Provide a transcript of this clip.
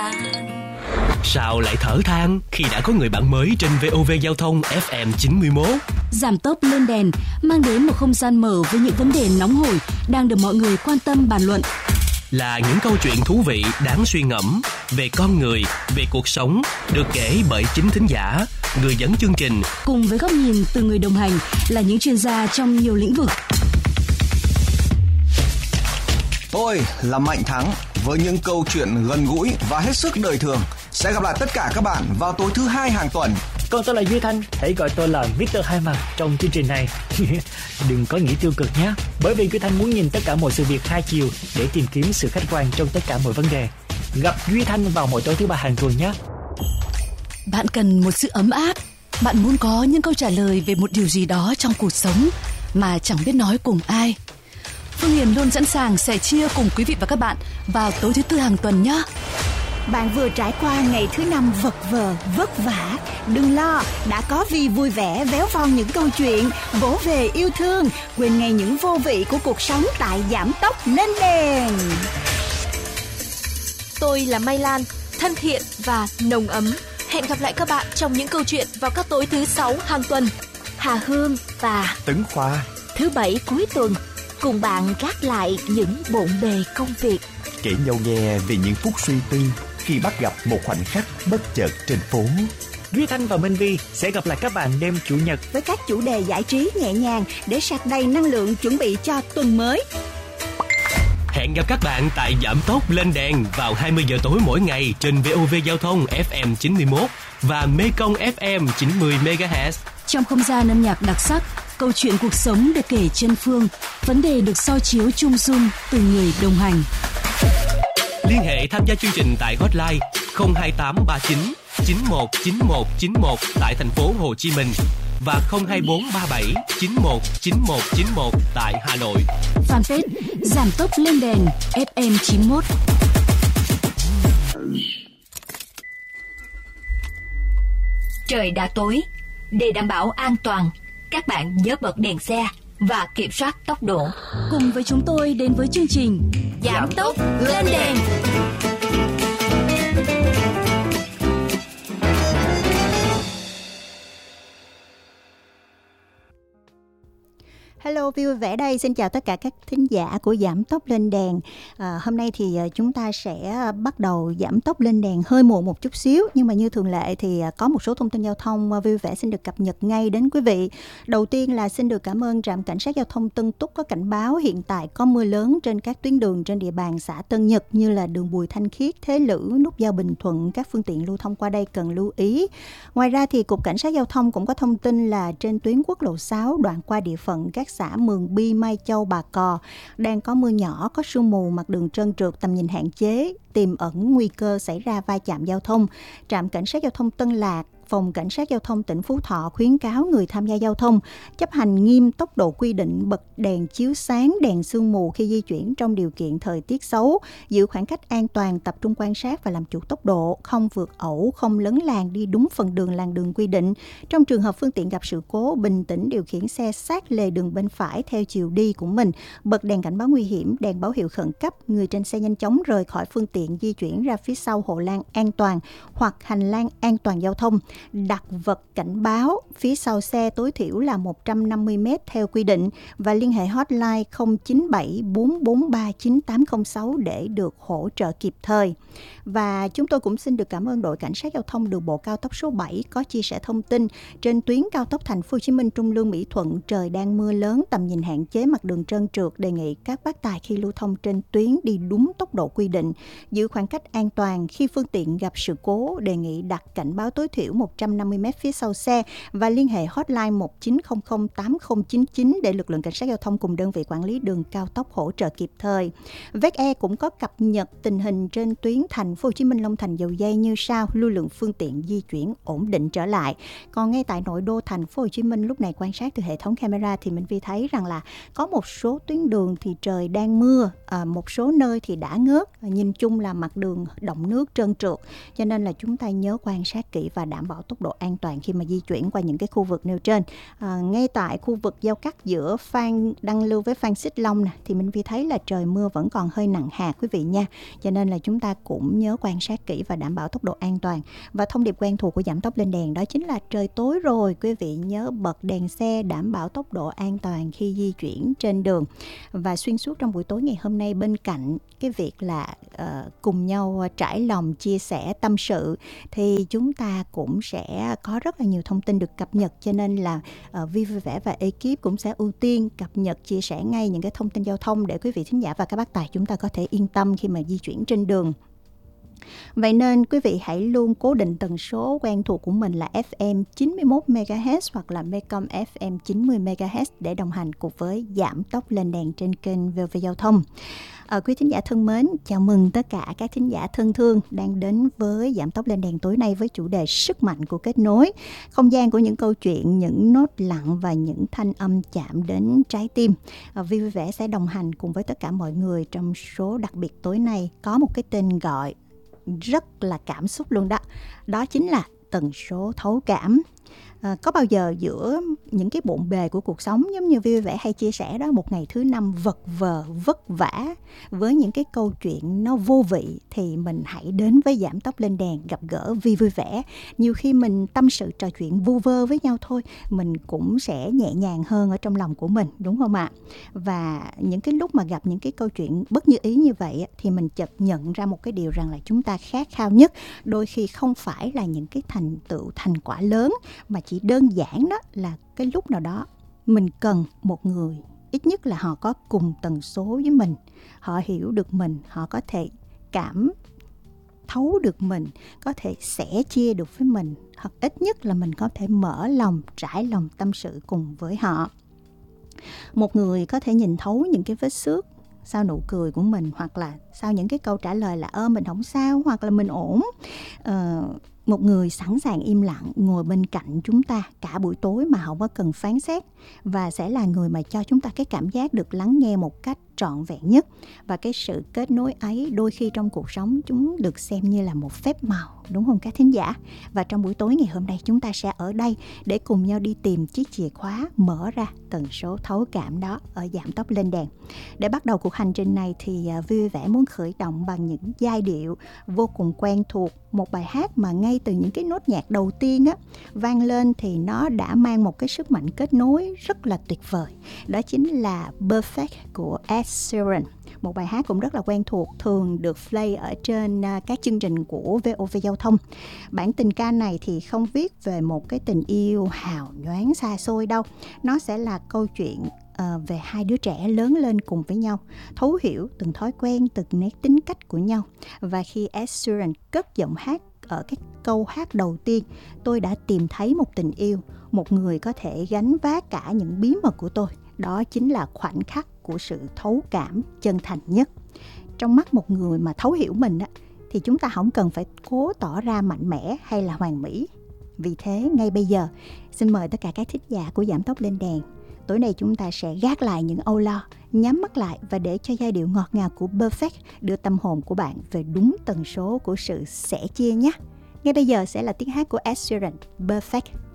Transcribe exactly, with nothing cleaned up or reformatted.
Sao lại thở than khi đã có người bạn mới trên vê o vê Giao thông ép em chín mươi mốt? Giảm tốc lên đèn mang đến một không gian mở với những vấn đề nóng hổi đang được mọi người quan tâm bàn luận. Là những câu chuyện thú vị đáng suy ngẫm về con người, về cuộc sống, được kể bởi chính thính giả, người dẫn chương trình, cùng với góc nhìn từ người đồng hành là những chuyên gia trong nhiều lĩnh vực. Tôi là Mạnh Thắng với những câu chuyện gần gũi và hết sức đời thường. Sẽ gặp lại tất cả các bạn vào tối thứ hai hàng tuần. Còn tôi là Duy Thanh, hãy gọi tôi là mít tơ Hai Mặt trong chương trình này. Đừng có nghĩ tiêu cực nhé, bởi vì Duy Thanh muốn nhìn tất cả mọi sự việc hai chiều để tìm kiếm sự khách quan trong tất cả mọi vấn đề. Gặp Duy Thanh vào mỗi tối thứ ba hàng tuần nhé. Bạn cần một sự ấm áp, bạn muốn có những câu trả lời về một điều gì đó trong cuộc sống mà chẳng biết nói cùng ai. Phương Hiền luôn sẵn sàng sẻ chia cùng quý vị và các bạn vào tối thứ tư hàng tuần nhé. Bạn vừa trải qua ngày thứ năm vật vờ, vất vả. Đừng lo, đã có Vi vui vẻ véo von những câu chuyện, vỗ về yêu thương, quên ngay những vô vị của cuộc sống tại Giảm Tốc Lên Đèn. Tôi là Mai Lan, thân thiện và nồng ấm. Hẹn gặp lại các bạn trong những câu chuyện vào các tối thứ sáu hàng tuần. Hà Hương và Tấn Khoa, thứ bảy cuối tuần, cùng bạn gác lại những bộn bề công việc, kể nhau nghe về những phút suy tư khi bắt gặp một khoảnh khắc bất chợt trên phố. Duy Thanh và Minh Vi sẽ gặp lại các bạn đêm Chủ nhật với các chủ đề giải trí nhẹ nhàng để sạc đầy năng lượng chuẩn bị cho tuần mới. Hẹn gặp các bạn tại Giảm Tốc Lên Đèn vào hai mươi giờ tối mỗi ngày trên vê o vê Giao thông ép em chín mươi mốt và Mekong ép em chín mươi mê ga héc. Trong không gian âm nhạc đặc sắc, câu chuyện cuộc sống được kể chân phương, vấn đề được soi chiếu chung dung từ người đồng hành. Liên hệ tham gia chương trình tại hotline không hai tám ba chín chín một chín một chín một tại thành phố Hồ Chí Minh và không hai bốn ba bảy chín một chín một chín một tại Hà Nội. Fanpage Giảm Tốc Lên Đèn ép em chín mốt. Trời đã tối, để đảm bảo an toàn, các bạn nhớ bật đèn xe và kiểm soát tốc độ. Cùng với chúng tôi đến với chương trình Giảm Tốc Lên Đèn. Hello, vui vẻ đây. Xin chào tất cả các thính giả của Giảm Tốc Lên Đèn. À, hôm nay thì chúng ta sẽ bắt đầu Giảm Tốc Lên Đèn hơi muộn một chút xíu, nhưng mà như thường lệ thì có một số thông tin giao thông vui vẻ xin được cập nhật ngay đến quý vị. Đầu tiên là xin được cảm ơn trạm cảnh sát giao thông Tân Túc có cảnh báo hiện tại có mưa lớn trên các tuyến đường trên địa bàn xã Tân Nhật như là đường Bùi Thanh Khiết, Thế Lữ, nút giao Bình Thuận. Các phương tiện lưu thông qua đây cần lưu ý. Ngoài ra thì Cục Cảnh sát Giao thông cũng có thông tin là trên tuyến quốc lộ sáu đoạn qua địa phận các xã Mường Bi, Mai Châu, Bà Cò đang có mưa nhỏ, có sương mù, mặt đường trơn trượt, tầm nhìn hạn chế, tiềm ẩn nguy cơ xảy ra va chạm giao thông. Trạm Cảnh sát Giao thông Tân Lạc, Phòng Cảnh sát Giao thông tỉnh Phú Thọ khuyến cáo người tham gia giao thông chấp hành nghiêm tốc độ quy định, bật đèn chiếu sáng, đèn sương mù khi di chuyển trong điều kiện thời tiết xấu, giữ khoảng cách an toàn, tập trung quan sát và làm chủ tốc độ, không vượt ẩu, không lấn làn, đi đúng phần đường làn đường quy định. Trong trường hợp phương tiện gặp sự cố, bình tĩnh điều khiển xe sát lề đường bên phải theo chiều đi của mình, bật đèn cảnh báo nguy hiểm, đèn báo hiệu khẩn cấp, người trên xe nhanh chóng rời khỏi phương tiện, di chuyển ra phía sau hộ lan an toàn hoặc hành lang an toàn giao thông. Đặt vật cảnh báo phía sau xe tối thiểu là một trăm năm mươi mét theo quy định và liên hệ hotline không chín bảy bốn bốn ba chín tám không sáu để được hỗ trợ kịp thời. Và chúng tôi cũng xin được cảm ơn đội cảnh sát giao thông đường bộ cao tốc số bảy có chia sẻ thông tin trên tuyến cao tốc Thành phố Hồ Chí Minh Trung Lương Mỹ Thuận trời đang mưa lớn, tầm nhìn hạn chế, mặt đường trơn trượt, đề nghị các bác tài khi lưu thông trên tuyến đi đúng tốc độ quy định, giữ khoảng cách an toàn. Khi phương tiện gặp sự cố, đề nghị đặt cảnh báo tối thiểu một trăm năm mươi mét phía sau xe và liên hệ hotline một chín không không tám không chín chín để lực lượng cảnh sát giao thông cùng đơn vị quản lý đường cao tốc hỗ trợ kịp thời. vê e cũng có cập nhật tình hình trên tuyến Thành phố Hồ Chí Minh Long Thành Dầu Giây như sau: lưu lượng phương tiện di chuyển ổn định trở lại. Còn ngay tại nội đô Thành phố Hồ Chí Minh, lúc này quan sát từ hệ thống camera thì mình vi thấy rằng là có một số tuyến đường thì trời đang mưa, à, một số nơi thì đã ngớt, nhìn chung là mặt đường đọng nước trơn trượt, cho nên là chúng ta nhớ quan sát kỹ và đảm bảo bảo tốc độ an toàn khi mà di chuyển qua những cái khu vực nêu trên. À, ngay tại khu vực giao cắt giữa Phan Đăng Lưu với Phan Xích Long nè, thì Minh Vi thấy là trời mưa vẫn còn hơi nặng hạt quý vị nha. Cho nên là chúng ta cũng nhớ quan sát kỹ và đảm bảo tốc độ an toàn. Và thông điệp quen thuộc của giảm tốc lên đèn đó chính là trời tối rồi, quý vị nhớ bật đèn xe đảm bảo tốc độ an toàn khi di chuyển trên đường. Và xuyên suốt trong buổi tối ngày hôm nay, bên cạnh cái việc là uh, cùng nhau trải lòng, chia sẻ, tâm sự, thì chúng ta cũng sẽ có rất là nhiều thông tin được cập nhật. Cho nên là uh, Vi Vui Vẻ và ekip cũng sẽ ưu tiên cập nhật, chia sẻ ngay những cái thông tin giao thông để quý vị thính giả và các bác tài chúng ta có thể yên tâm khi mà di chuyển trên đường. Vậy nên quý vị hãy luôn cố định tần số quen thuộc của mình là ép em chín mươi mốt mê ga héc hoặc là Mecom ép em chín mươi mê ga héc để đồng hành cùng với giảm tốc lên đèn trên kênh vê o vê Giao thông. À, quý thính giả thân mến, chào mừng tất cả các thính giả thân thương đang đến với giảm tốc lên đèn tối nay với chủ đề sức mạnh của kết nối, không gian của những câu chuyện, những nốt lặng và những thanh âm chạm đến trái tim. À, Vi Vui Vẻ sẽ đồng hành cùng với tất cả mọi người trong số đặc biệt tối nay có một cái tên gọi rất là cảm xúc luôn đó. Đó chính là tần số thấu cảm. À, có bao giờ giữa những cái bộn bề của cuộc sống, giống như Vui Vẻ hay chia sẻ đó, một ngày thứ năm vật vờ vất vả với những cái câu chuyện nó vô vị, thì mình hãy đến với giảm tốc lên đèn gặp gỡ Vi Vui Vẻ. Nhiều khi mình tâm sự trò chuyện vu vơ với nhau thôi, mình cũng sẽ nhẹ nhàng hơn ở trong lòng của mình, đúng không ạ? Và những cái lúc mà gặp những cái câu chuyện bất như ý như vậy thì mình chợt nhận ra một cái điều rằng là chúng ta khát khao nhất đôi khi không phải là những cái thành tựu, thành quả lớn, mà chỉ đơn giản đó là cái lúc nào đó mình cần một người, ít nhất là họ có cùng tần số với mình, họ hiểu được mình, họ có thể cảm thấu được mình, có thể sẻ chia được với mình, hoặc ít nhất là mình có thể mở lòng, trải lòng tâm sự cùng với họ. Một người có thể nhìn thấu những cái vết xước sau nụ cười của mình, hoặc là sau những cái câu trả lời là ơ mình không sao, hoặc là mình ổn. Ờ, một người sẵn sàng im lặng ngồi bên cạnh chúng ta cả buổi tối mà không có cần phán xét, và sẽ là người mà cho chúng ta cái cảm giác được lắng nghe một cách trọn vẹn nhất. Và cái sự kết nối ấy đôi khi trong cuộc sống chúng được xem như là một phép màu, đúng không các thính giả? Và trong buổi tối ngày hôm nay chúng ta sẽ ở đây để cùng nhau đi tìm chiếc chìa khóa mở ra tần số thấu cảm đó ở giảm tốc lên đèn. Để bắt đầu cuộc hành trình này thì Vui Vẻ muốn khởi động bằng những giai điệu vô cùng quen thuộc, một bài hát mà ngay từ những cái nốt nhạc đầu tiên á vang lên thì nó đã mang một cái sức mạnh kết nối rất là tuyệt vời. Đó chính là Perfect của Ed Sheeran, một bài hát cũng rất là quen thuộc, thường được play ở trên các chương trình của vê o vê Giao thông. Bản tình ca này thì không viết về một cái tình yêu hào nhoáng xa xôi đâu, nó sẽ là câu chuyện Uh, về hai đứa trẻ lớn lên cùng với nhau, thấu hiểu từng thói quen, từng nét tính cách của nhau. Và khi Ed Sheeran cất giọng hát ở cái câu hát đầu tiên, tôi đã tìm thấy một tình yêu, một người có thể gánh vác cả những bí mật của tôi. Đó chính là khoảnh khắc của sự thấu cảm chân thành nhất. Trong mắt một người mà thấu hiểu mình á, thì chúng ta không cần phải cố tỏ ra mạnh mẽ hay là hoàn mỹ. Vì thế ngay bây giờ, xin mời tất cả các thính giả của giảm tốc lên đèn, tối nay chúng ta sẽ gác lại những âu lo, nhắm mắt lại và để cho giai điệu ngọt ngào của Perfect đưa tâm hồn của bạn về đúng tần số của sự sẻ chia nhé. Ngay bây giờ sẽ là tiếng hát của Ed Sheeran, Perfect.